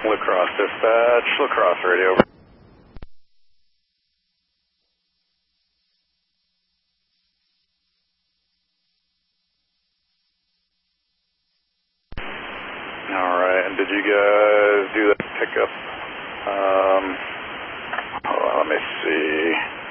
La Crosse dispatch, La Crosse radio. Alright, and did you guys do that pickup? Hold on, let me see.